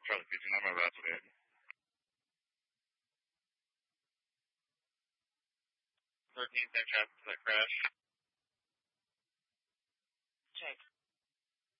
Charlie 15, I'm about to bed. 13, thanks, traffic for that crash.